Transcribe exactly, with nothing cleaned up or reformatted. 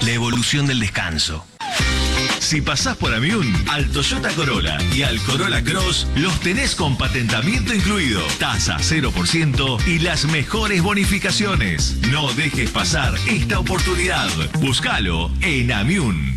La evolución del descanso. Si pasás por Amiún, al Toyota Corolla y al Corolla Cross, los tenés con patentamiento incluido, tasa cero por ciento y las mejores bonificaciones. No dejes pasar esta oportunidad. Búscalo en Amiún.